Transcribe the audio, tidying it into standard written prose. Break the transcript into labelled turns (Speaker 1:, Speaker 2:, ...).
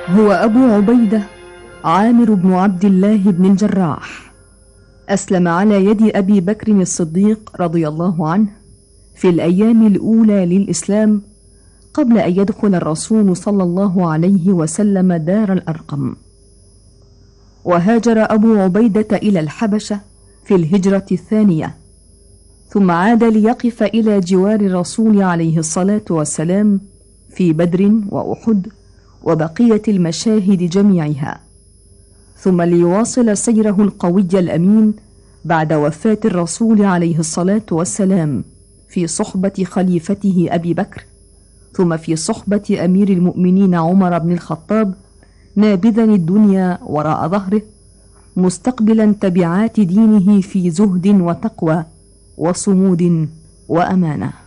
Speaker 1: هو أبو عبيدة عامر بن عبد الله بن الجراح، أسلم على يد أبي بكر الصديق رضي الله عنه في الأيام الأولى للإسلام قبل أن يدخل الرسول صلى الله عليه وسلم دار الأرقم. وهاجر أبو عبيدة إلى الحبشة في الهجرة الثانية، ثم عاد ليقف إلى جوار الرسول عليه الصلاة والسلام في بدر وأحد وبقية المشاهد جميعها، ثم ليواصل سيره القوي الأمين بعد وفاة الرسول عليه الصلاة والسلام في صحبة خليفته أبي بكر، ثم في صحبة أمير المؤمنين عمر بن الخطاب، نابذا الدنيا وراء ظهره، مستقبلا تبعات دينه في زهد وتقوى وصمود وأمانة.